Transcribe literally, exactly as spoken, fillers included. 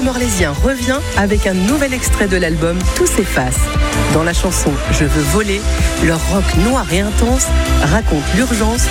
Morlésien revient avec un nouvel extrait de l'album Tout s'efface. Dans la chanson Je veux voler, leur rock noir et intense raconte l'urgence